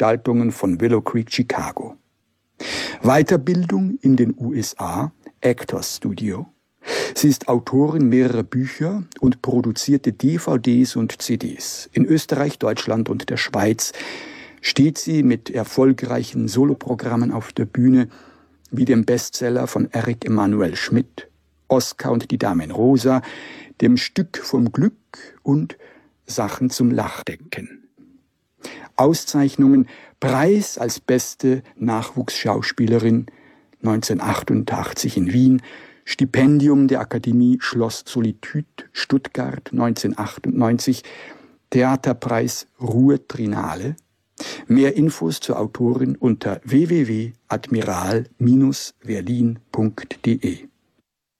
Veranstaltungen von Willow Creek, Chicago. Weiterbildung in den USA, Actors Studio. Sie ist Autorin mehrerer Bücher und produzierte DVDs und CDs. In Österreich, Deutschland und der Schweiz steht sie mit erfolgreichen Soloprogrammen auf der Bühne, wie dem Bestseller von Eric Emanuel Schmidt, Oskar und die Dame in Rosa, dem Stück vom Glück und Sachen zum Nachdenken. Auszeichnungen: Preis als beste Nachwuchsschauspielerin 1988 in Wien, Stipendium der Akademie Schloss Solitude Stuttgart 1998, Theaterpreis Ruhr Trinale. Mehr Infos zur Autorin unter www.admiral-berlin.de.